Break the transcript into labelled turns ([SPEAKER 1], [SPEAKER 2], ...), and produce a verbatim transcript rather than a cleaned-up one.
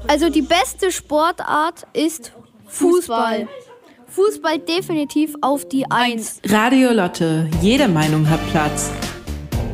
[SPEAKER 1] Also die beste Sportart ist Fußball. Fußball definitiv auf die Eins.
[SPEAKER 2] Radio Lotte, jede Meinung hat Platz.